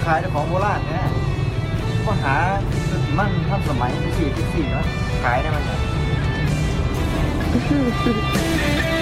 ขายของโบราณเนี่ยก็หามันทันสมัยไปสี่เนาะขายได้มัน